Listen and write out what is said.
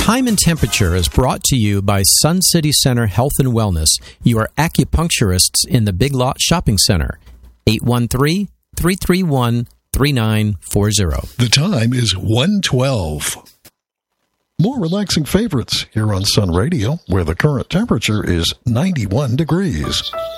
Time and Temperature is brought to you by Sun City Center Health and Wellness, your acupuncturists in the Big Lot Shopping Center. 813-331-3940. The time is 1:12. More relaxing favorites here on Sun Radio, where the current temperature is 91 degrees.